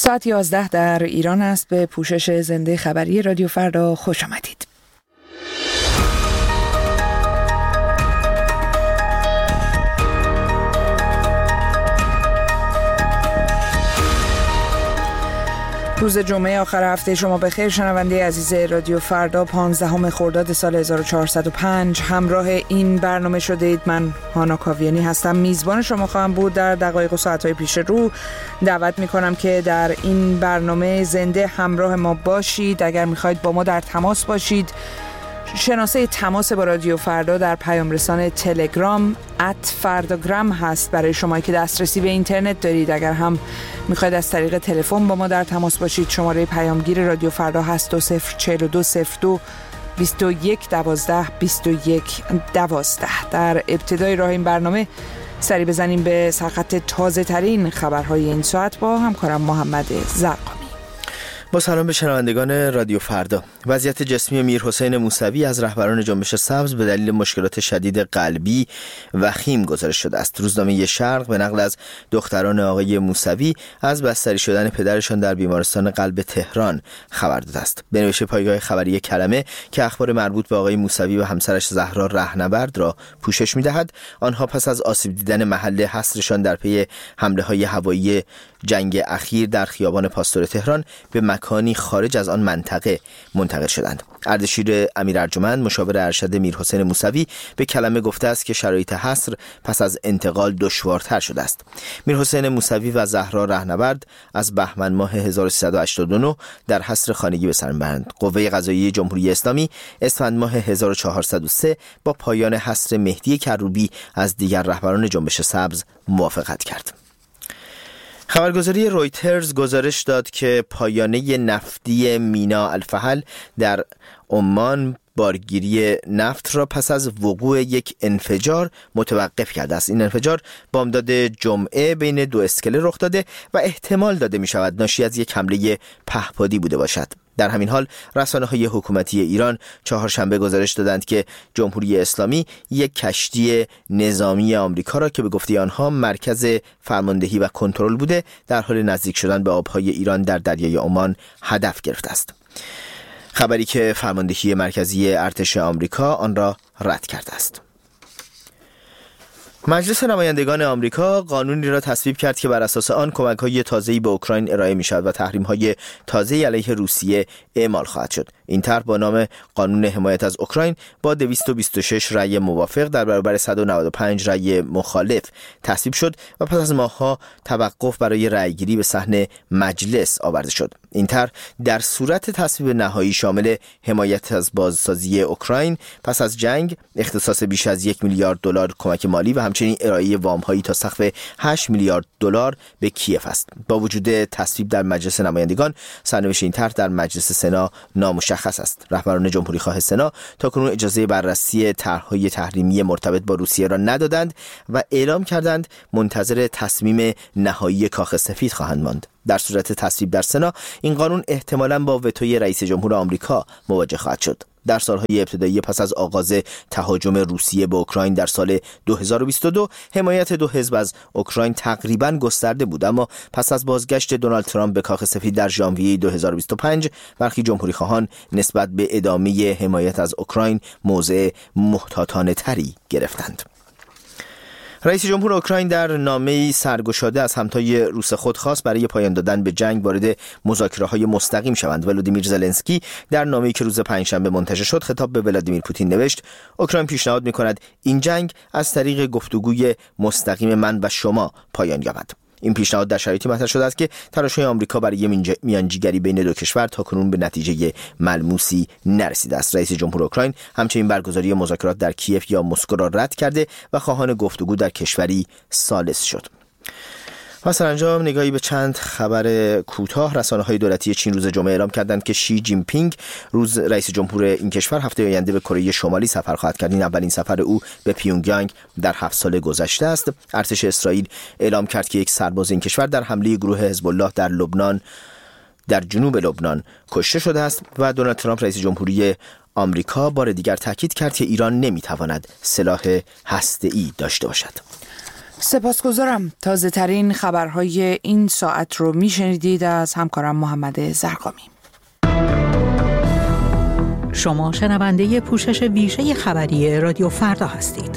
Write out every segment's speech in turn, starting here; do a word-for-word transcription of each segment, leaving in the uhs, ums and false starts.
ساعت یازده در ایران است. به پوشش زنده خبری رادیو فردا خوش آمدید. روز جمعه آخر هفته شما بخیر. شنونده عزیز رادیو فردا، پانزدهم خرداد سال هزار و چهارصد و پنج همراه این برنامه شده اید. من هانا کاویانی هستم، میزبان شما خواهم بود. در دقایق و ساعتهای پیش رو دعوت میکنم که در این برنامه زنده همراه ما باشید. اگر میخواید با ما در تماس باشید، شناسه تماس با رادیو فردا در پیام رسان تلگرام ات فرداگرام هست برای شما که دسترسی به اینترنت دارید. اگر هم میخواید از طریق تلفن با ما در تماس باشید، شماره پیامگیر رادیو فردا هست دو صفر چهل و دو صفر دو بیست و یک دوازده بیست و یک دوازده. در ابتدای راه این برنامه سری بزنیم به سرخط تازه ترین خبرهای این ساعت با همکارم محمد زرقامی. با سلام به شنوندگان رادیو فردا. وضعیت جسمی میرحسین موسوی از رهبران جنبش سبز به دلیل مشکلات شدید قلبی وخیم گزارش شده است. روزنامه شرق به نقل از دختران آقای موسوی از بستری شدن پدرشان در بیمارستان قلب تهران خبر داده است. به نوشته پایگاه خبری کلمه که اخبار مربوط به آقای موسوی و همسرش زهرا رهنورد را پوشش می‌دهد، آنها پس از آسیب دیدن محل حصرشان در پی حمله‌های هوایی جنگ اخیر در خیابان پاستور تهران به مکانی خارج از آن منطقه منتقل شدند. اردشیر امیر ارجمند مشاور ارشد میرحسین موسوی به کلمه گفته است که شرایط حصر پس از انتقال دشوارتر شده است. میرحسین موسوی و زهرا رهنورد از بهمن ماه هزار و سیصد و هشتاد و نه در حصر خانگی به سر میبرند. قوه قضاییه جمهوری اسلامی اسفند ماه هزار و چهارصد و سه با پایان حصر مهدی کروبی از دیگر رهبران جنبش سبز موافقت کرد. خبرگزاری رویترز گزارش داد که پایانه نفتی مینا الفحل در عمان بارگیری نفت را پس از وقوع یک انفجار متوقف کرده است. این انفجار بامداد جمعه بین دو اسکله رخ داده و احتمال داده می شود ناشی از یک حمله پهپادی بوده باشد. در همین حال رسانه‌های حکومتی ایران چهارشنبه گزارش دادند که جمهوری اسلامی یک کشتی نظامی آمریکا را که به گفته آنها مرکز فرماندهی و کنترل بوده در حال نزدیک شدن به آبهای ایران در دریای عمان هدف گرفته است. خبری که فرماندهی مرکزی ارتش آمریکا آن را رد کرده است. مجلس نمایندگان آمریکا قانونی را تصویب کرد که بر اساس آن کمک‌های تازه‌ای به اوکراین ارائه می‌شود و تحریم‌های تازه‌ای علیه روسیه اعمال خواهد شد. این طرح با نام قانون حمایت از اوکراین با دویست و بیست و شش رأی موافق در برابر صد و نود و پنج رأی مخالف تصویب شد و پس از ماه‌ها توقف برای رأیگیری به صحن مجلس آورده شد. این طرح در صورت تصویب نهایی شامل حمایت از بازسازی اوکراین پس از جنگ، اختصاص بیش از یک میلیارد دلار کمک مالی و همچنین ارائه وام‌هایی تا سقف هشت میلیارد دلار به کیف است. با وجود تصویب در مجلس نمایندگان، سرنوشت این طرح در مجلس سنا نامشخص است. رهبران جمهوری خواه سنا تاکنون اجازه بررسی طرح‌های تحریمی مرتبط با روسیه را ندادند و اعلام کردند منتظر تصمیم نهایی کاخ سفید خواهند ماند. در صورت تصویب در سنا، این قانون احتمالاً با وتوی رئیس جمهور آمریکا مواجه خواهد شد. در سالهای ابتدایی پس از آغاز تهاجم روسیه به اوکراین در سال دو هزار و بیست و دو، حمایت دو حزب از اوکراین تقریباً گسترده بود، اما پس از بازگشت دونالد ترامپ به کاخ سفید در ژانویه دو هزار و بیست و پنج، برخی جمهوری خواهان نسبت به ادامه حمایت از اوکراین موضع محتاطانه تری گرفتند. رئیس جمهور اوکراین در نامه‌ای سرگشاده از همتای روس خود خواست برای پایان دادن به جنگ وارد مذاکره‌های مستقیم شوند. ولودیمیر زلنسکی در نامه‌ای که روز پنجشنبه منتشر شد خطاب به ولادیمیر پوتین نوشت: اوکراین پیشنهاد می‌کند این جنگ از طریق گفتگوی مستقیم من و شما پایان یابد. این پیشنهاد در شرایطی مطرح شده است که تلاش‌های آمریکا برای میانجیگری بین دو کشور تاکنون به نتیجه ملموسی نرسیده است. رئیس جمهور اوکراین همچنین برگزاری مذاکرات در کیف یا مسکو را رد کرده و خواهان گفتگو در کشوری ثالث شد. و سرانجام نگاهی به چند خبر کوتاه. رسانه‌های دولتی چین روز جمعه اعلام کردند که شی جین پینگ روز رئیس جمهور این کشور هفته آینده به کره شمالی سفر خواهد کرد. این اولین سفر او به پیونگیانگ در هفت سال گذشته است. ارتش اسرائیل اعلام کرد که یک سرباز این کشور در حمله گروه حزب الله در لبنان در جنوب لبنان کشته شده است و دونالد ترامپ رئیس جمهوری آمریکا بار دیگر تاکید کرد که ایران نمیتواند سلاح هسته‌ای داشته باشد. سپاسگزارم. تازه ترین خبرهای این ساعت رو میشنیدید از همکارم محمد زرقامی. شما شنونده پوشش ویژه خبری رادیو فردا هستید.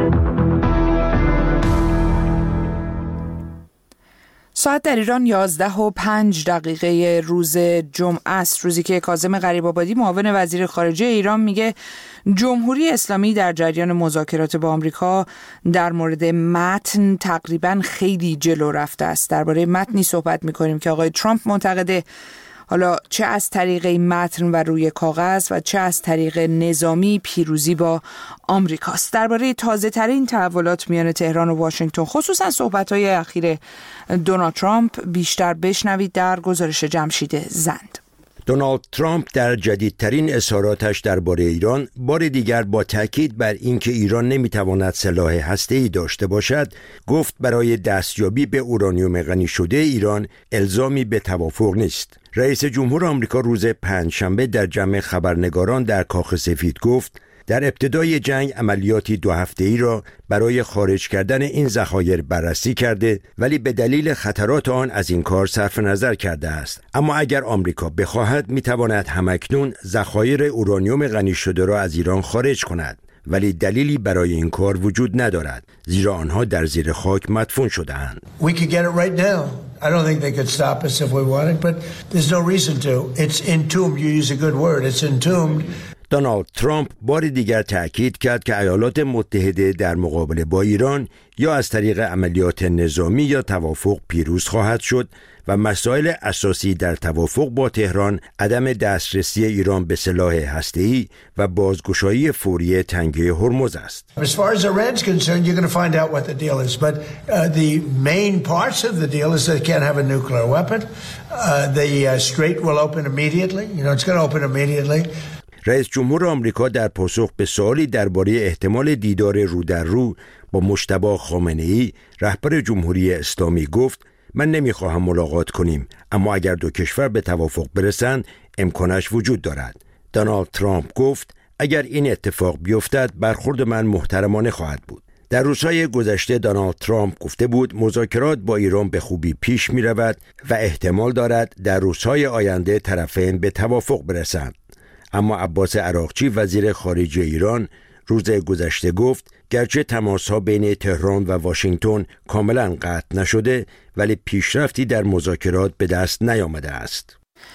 ساعت در ایران یازده و پنج دقیقه روز جمعه است، روزی که کاظم غریب‌آبادی معاون وزیر خارجه ایران میگه جمهوری اسلامی در جریان مذاکرات با آمریکا در مورد متن تقریباً خیلی جلو رفته است. درباره متنی صحبت میکنیم که آقای ترامپ معتقده حالا چه از طریق این متن و روی کاغذ و چه از طریق نظامی پیروزی با آمریکاست. درباره تازه ترین تحولات میان تهران و واشنگتن، خصوصا صحبت‌های اخیر دونالد ترامپ، بیشتر بشنوید در گزارش جمشید زند. دونالد ترامپ در جدیدترین اظهاراتش درباره ایران بار دیگر با تاکید بر اینکه ایران نمیتواند سلاح هسته‌ای داشته باشد، گفت برای دستیابی به اورانیوم غنی شده ایران الزامی به توافق نیست. رئیس جمهور آمریکا روز پنجشنبه در جمع خبرنگاران در کاخ سفید گفت در ابتدای جنگ عملیاتی دو هفته‌ای را برای خارج کردن این ذخایر بررسی کرده، ولی به دلیل خطرات آن از این کار صرف نظر کرده است. اما اگر آمریکا بخواهد میتواند همکنون ذخایر اورانیوم غنی شده را از ایران خارج کند، ولی دلیلی برای این کار وجود ندارد، زیرا آنها در زیر خاک مدفون شده‌اند. We could get it right now. I don't think they could stop us if we wanted, but there's no reason to. It's entombed. You use a good word. It's entombed. دونالد ترامپ بار دیگر تأکید کرد که ایالات متحده در مقابله با ایران یا از طریق عملیات نظامی یا توافق پیروز خواهد شد و مسائل اساسی در توافق با تهران عدم دسترسی ایران به سلاح هسته‌ای و بازگشایی فوری تنگه هرمز است. As far as Iran's concerned, you're going to find out what the deal is, but uh, the main parts of the deal is they can't have a nuclear weapon. Uh, the uh, strait will open immediately. You know, it's going to open immediately. رئیس جمهور آمریکا در پاسخ به سوالی درباره احتمال دیدار رو در رو با مجتبی خامنه‌ای رهبر جمهوری اسلامی گفت من نمیخواهم ملاقات کنیم، اما اگر دو کشور به توافق برسند امکانش وجود دارد. دونالد ترامپ گفت اگر این اتفاق بیفتد برخورد من محترمانه خواهد بود. در روزهای گذشته دونالد ترامپ گفته بود مذاکرات با ایران به خوبی پیش می رود و احتمال دارد در روزهای آینده طرفین به توافق برسند. اما عباس عراقچی وزیر خارجه ایران روز گذشته گفت گرچه تماس‌ها بین تهران و واشنگتن کاملا قطع نشده، ولی پیشرفتی در مذاکرات به دست نیامده است.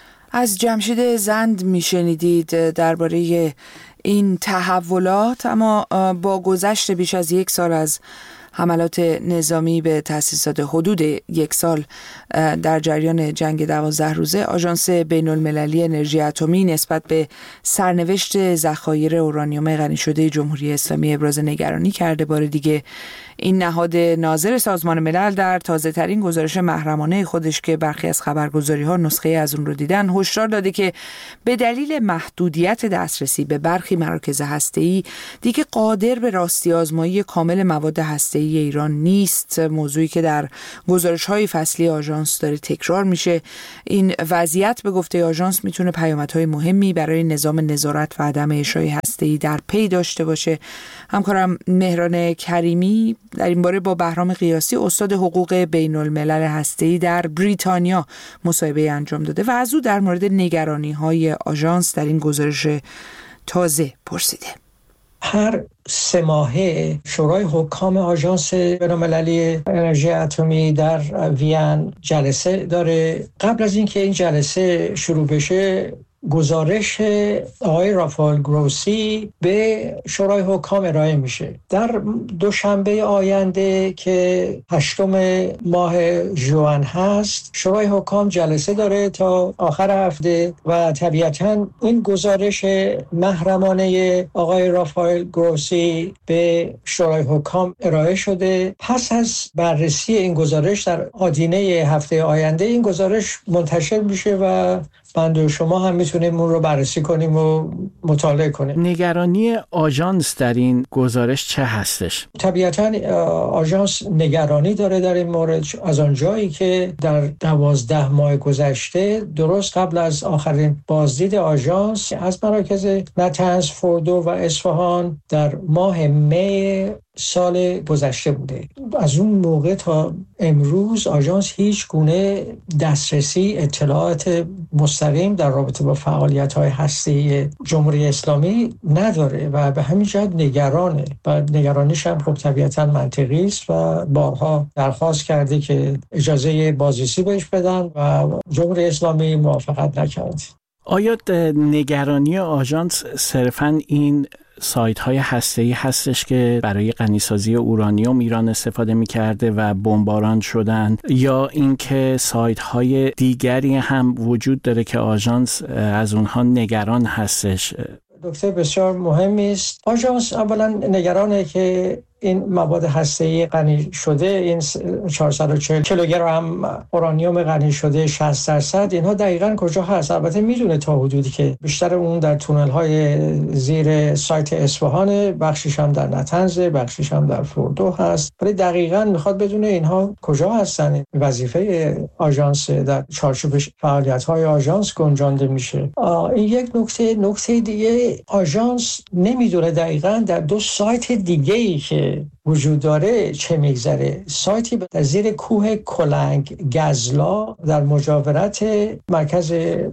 از جمشید زند میشنیدید درباره این تحولات. اما با گذشت بیش از یک سال از حملات نظامی به تأسیسات، حدود یک سال در جریان جنگ دوازده روزه، آژانس بین المللی انرژی اتمی نسبت به سرنوشت ذخایر اورانیوم غنی شده جمهوری اسلامی ابراز نگرانی کرده. بار دیگه این نهاد ناظر سازمان ملل در تازه ترین گزارش محرمانه خودش که برخی از خبرگزاری ها نسخه از اون رو دیدن، هشدار داده که به دلیل محدودیت دسترسی به برخی مراکز هسته‌ای دیگه قادر به راستی آزمایی کامل مواد هسته‌ای ایران نیست. موضوعی که در گزارش‌های فصلی آژانس داره تکرار میشه. این وضعیت به گفته آژانس میتونه پیامدهای مهمی برای نظام نظارت و عدم اشاعه هسته‌ای در پی داشته باشه. همکارم مهران کریمی در این باره با بهرام قیاسی، استاد حقوق بین الملل هسته‌ای در بریتانیا، مصاحبه انجام داده و از او در مورد نگرانی‌های آژانس در این گزارش تازه پرسیده. هر سه ماهه شورای حکام آژانس بین‌المللی انرژی اتمی در وین جلسه داره. قبل از اینکه این جلسه شروع بشه گزارش آقای رافائل گروسی به شورای حکام ارائه میشه. در دوشنبه آینده که هشتم ماه ژوئن هست، شورای حکام جلسه داره تا آخر هفته و طبیعتاً این گزارش محرمانه آقای رافائل گروسی به شورای حکام ارائه شده. پس از بررسی این گزارش در آدینه هفته آینده این گزارش منتشر میشه و بنده و شما هم میتونیم اون رو بررسی کنیم و مطالعه کنیم. نگرانی آژانس در این گزارش چه هستش؟ طبیعتاً آژانس نگرانی داره در این مورد از آن جایی که در دوازده ماه گذشته، درست قبل از آخرین بازدید آژانس از مراکز نتنز، فوردو و اصفهان، در ماه می سال گذشته بوده. از اون موقع تا امروز آژانس هیچ گونه دسترسی اطلاعات مستقیم در رابطه با فعالیت‌های هسته‌ای جمهوری اسلامی نداره و به همین جهت نگرانه و نگرانیش هم خب طبیعتاً منطقی است و بارها درخواست کرده که اجازه بازرسی بهش بدن و جمهوری اسلامی موافقت نکرد. آیا نگرانی آژانس صرفاً این سایت‌های هسته‌ای هستش که برای غنیسازی اورانیوم ایران استفاده می‌کرده و بمباران شدن، یا اینکه سایت‌های دیگری هم وجود داره که آژانس از اونها نگران هستش؟ نکته بسیار مهمی است. آژانس اولا نگرانه که این مواد هسته‌ای غنی شده، این چهارصد و چهل کیلوگرم اورانیوم غنی شده شصت درصد، اینها دقیقاً کجا هست؟ البته میدونه تا حدودی که بیشتر اون در تونل‌های زیر سایت اصفهان، بخشش هم در نتنز، بخشش هم در فردو هست، ولی دقیقاً میخواد بدونه اینها کجا هستن. وظیفه آژانس در چارچوب فعالیت‌های آژانس گنجانده میشه. این یک نکته. نکته دیگه، آژانس نمیدونه دقیقاً در دو سایت دیگه‌ای که وجود داره چه میگذره. سایتی در زیر کوه کلنگ گزلا در مجاورت مرکز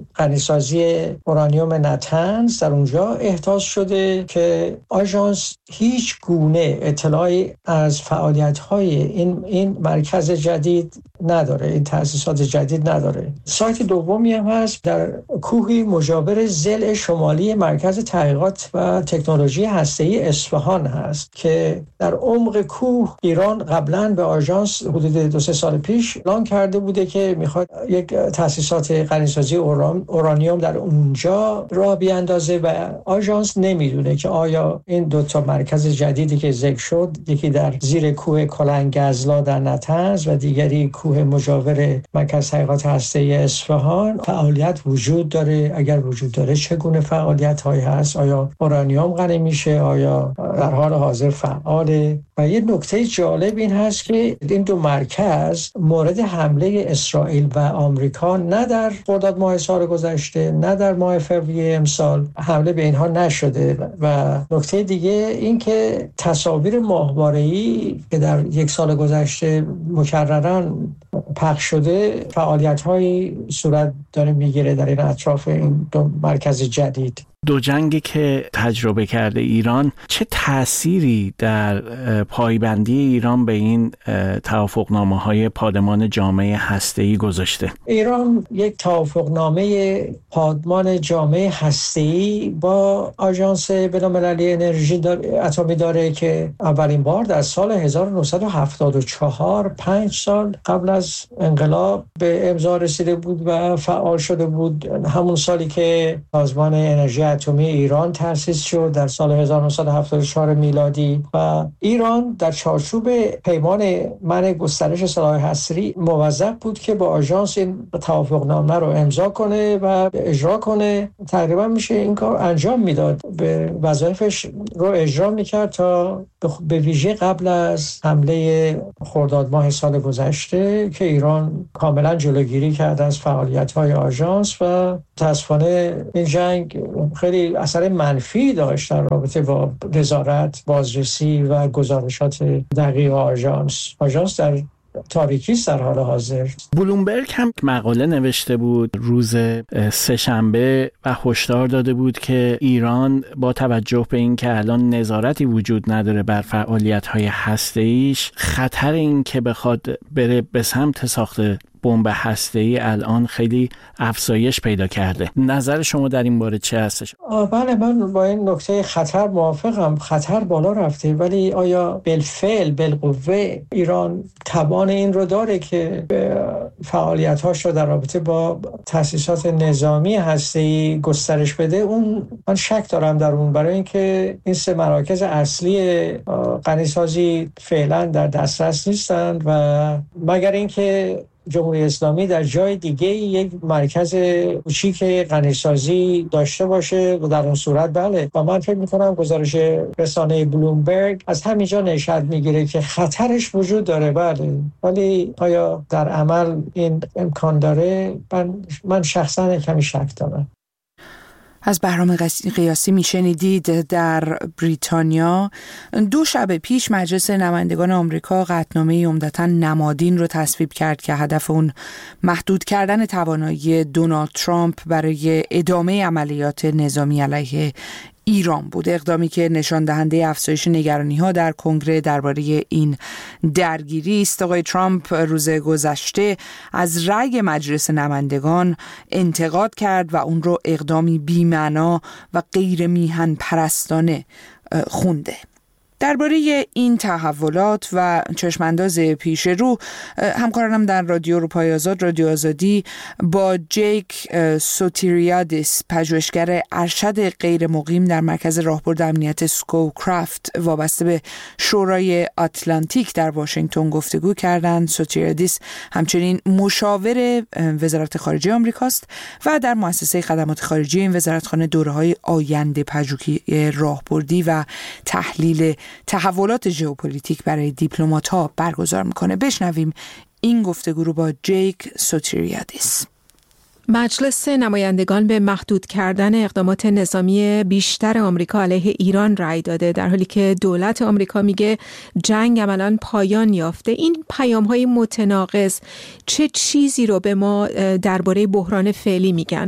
غنیسازی اورانیوم نتنز در اونجا احداث شده که آژانس هیچ گونه اطلاعی از فعالیت‌های این این مرکز جدید نداره، این تأسیسات جدید نداره. سایت دومی هم هست در کوهی مجاور ضلع شمالی مرکز تحقیقات و تکنولوژی هسته‌ای اصفهان هست که در عمق کوه ایران قبلا به آژانس حدود دو سه سال پیش اعلام کرده بوده که میخواد یک تأسیسات غنیسازی اورانیوم در اونجا راه بیاندازه و آژانس نمیدونه که آیا این دو تا مرکز جدیدی که ذکر شد، یکی در زیر کوه کلنگ گزلا در نتنز و دیگری کوه مجاور مرکز تحقیقات هسته‌ای اصفهان، فعالیت وجود داره. اگر وجود داره چگونه فعالیت‌هایی هست؟ آیا اورانیوم غنی میشه؟ آیا در حال حاضر فعاله؟ و یه نکته جالب این هست که این دو مرکز مورد حمله اسرائیل و آمریکا نه در خرداد ماه سال گذشته نه در ماه فوریه امسال حمله به اینها نشده. و نکته دیگه این که تصاویر ماهواره‌ای که در یک سال گذشته مکرراً پخش شده، فعالیت‌هایی صورت داره میگیره در این اطراف این دو مرکز جدید. دو جنگی که تجربه کرده ایران چه تأثیری در پایبندی ایران به این توافقنامه‌های پادمان جامعه هسته‌ای گذاشته؟ ایران یک توافقنامه پادمان جامعه هسته‌ای با آژانس بین‌المللی انرژی اتمی داره که اولین بار در سال هزار و نهصد و هفتاد و چهار، پنج سال قبل از انقلاب به امضا رسیده بود و فعال شده بود. همون سالی که سازمان انرژی اتمی ایران تأسیس شد در سال هزار و نهصد و هفتاد و چهار میلادی و ایران در چارچوب پیمان منع گسترش سلاح هسته‌ای موظف بود که با آژانس این توافقنامه رو امضا کنه و اجرا کنه. تقریبا میشه این کار انجام میداد، به وظایفش رو اجرا میکرد تا به ویژه قبل از حمله خرداد ماه سال گذشته که ایران کاملا جلوگیری کرد از فعالیت‌های آژانس و متأسفانه این جنگ خیلی اثر منفی داشت در رابطه با نظارت، بازرسی و گزارشات دقیق آژانس. آژانس در تاریکی است در حال حاضر. بلومبرگ هم مقاله نوشته بود روز سه‌شنبه و هشدار داده بود که ایران با توجه به این که الان نظارتی وجود نداره بر فعالیت‌های هسته‌ایش، خطر این که بخواد بره به سمت ساخت بمب هسته‌ای الان خیلی افزایش پیدا کرده. نظر شما در این باره چه هستش؟ بله، من با این نکته خطر موافقم. خطر بالا رفته، ولی آیا بالفعل بالقوه ایران توان این رو داره که فعالیت‌هاش رو در رابطه با تأسیسات نظامی هسته‌ای گسترش بده؟ اون من شک دارم در اون، برای اینکه این سه مراکز اصلی غنیسازی فعلا در دسترس نیستند و مگر اینکه جمهوری اسلامی در جای دیگه یک مرکز کوچیک غنیسازی داشته باشه و در اون صورت بله. و من فکر می‌کنم گزارش رسانه بلومبرگ از همینجا نشأت میگیره که خطرش وجود داره، بله، ولی آیا در عمل این امکان داره؟ من, من شخصا کمی شک دارم. از بهرام قیاسی میشنیدید. در بریتانیا دو شب پیش مجلس نمایندگان آمریکا قطعنامه‌ای عمدتاً نمادین رو تصویب کرد که هدف اون محدود کردن توانایی دونالد ترامپ برای ادامه عملیات نظامی علیه ایران بود. اقدامی که نشان دهنده افزایش نگرانی‌ها در کنگره درباره این درگیری است. آقای ترامپ روز گذشته از رأی مجلس نمایندگان انتقاد کرد و اون رو اقدامی بی‌معنا و غیر میهن پرستانه خونده. درباره این تحولات و چشمانداز پیش رو همکارانم در رادیو اروپای آزاد، رادیو آزادی، با جیک سوتیریادیس، پژوهشگر ارشد غیر مقیم در مرکز راهبرد امنیت سکوکرافت وابسته به شورای آتلانتیک در واشنگتن گفتگو کردند. سوتیریادیس همچنین مشاور وزارت خارجه آمریکاست و در مؤسسه خدمات خارجی این وزارتخانه دوره‌های آینده پژوهی راهبردی و تحلیل تحولات ژئوپلیتیک برای دیپلمات‌ها برگزار میکنه. بشنویم این گفتگو رو با جیک سوتیریادیس. مجلس نمایندگان به محدود کردن اقدامات نظامی بیشتر آمریکا علیه ایران رأی داده، در حالی که دولت آمریکا میگه جنگ عملاً پایان یافته. این پیام‌های متناقض چه چیزی رو به ما درباره بحران فعلی میگن؟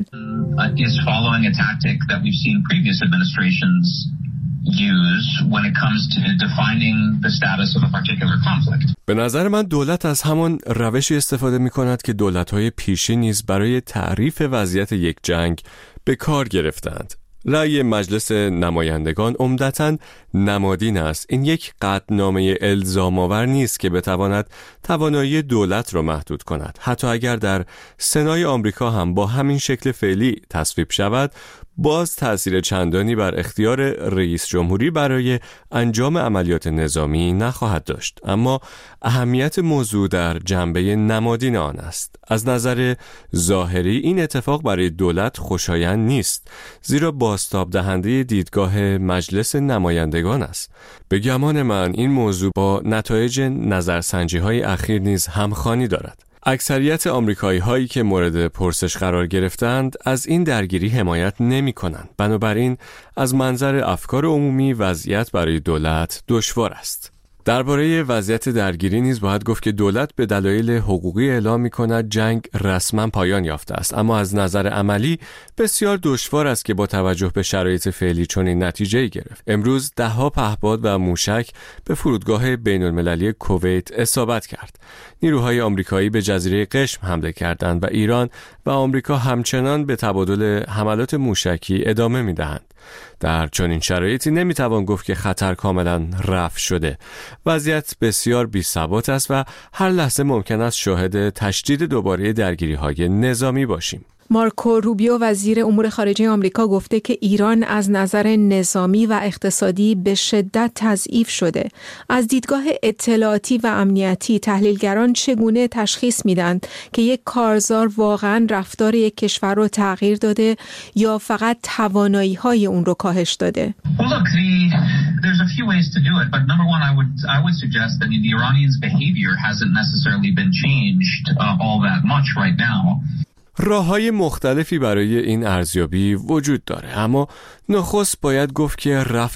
به نظر من دولت از همان روشی استفاده می کند که دولت‌های پیشین نیز برای تعریف وضعیت یک جنگ به کار گرفتند. رأی مجلس نمایندگان عمدتاً نمادین است. این یک قطعنامه الزام‌آور نیست که بتواند توانایی دولت را محدود کند. حتی اگر در سنای آمریکا هم با همین شکل فعلی تصویب شود، باز تأثیر چندانی بر اختیار رئیس جمهوری برای انجام عملیات نظامی نخواهد داشت. اما اهمیت موضوع در جنبه نمادین آن است. از نظر ظاهری این اتفاق برای دولت خوشایند نیست، زیرا بازتاب دهنده دیدگاه مجلس نمایندگان است. به گمان من این موضوع با نتایج نظرسنجی‌های اخیر نیز همخوانی دارد. اکثریت آمریکایی هایی که مورد پرسش قرار گرفتند از این درگیری حمایت نمی کنند. بنابراین از منظر افکار عمومی وضعیت برای دولت دشوار است. درباره وضعیت درگیری نیز باید گفت که دولت به دلایل حقوقی اعلام می‌کند جنگ رسما پایان یافته است، اما از نظر عملی بسیار دشوار است که با توجه به شرایط فعلی چنین نتیجه‌ای گرفت. امروز ده‌ها پهپاد و موشک به فرودگاه بین‌المللی کویت اصابت کرد. نیروهای آمریکایی به جزیره قشم حمله کردند و ایران و آمریکا همچنان به تبادل حملات موشکی ادامه می‌دهند. در چنین شرایطی نمیتوان گفت که خطر کاملا رفع شده. وضعیت بسیار بی‌ثبات است و هر لحظه ممکن است شاهد تشدید دوباره درگیری‌های نظامی باشیم. مارکو روبیو وزیر امور خارجه آمریکا گفته که ایران از نظر نظامی و اقتصادی به شدت تضعیف شده. از دیدگاه اطلاعاتی و امنیتی تحلیلگران چگونه تشخیص میدند که یک کارزار واقعا رفتار یک کشور رو تغییر داده یا فقط توانایی‌های اون رو کاهش داده؟ Well, look, the, there's a few ways to do it, but number one, I would I would suggest that the Iranians' behavior hasn't necessarily been changed uh, all that much right now. راه‌های مختلفی برای این ارزیابی وجود داره، اما نخست باید گفت که رفتار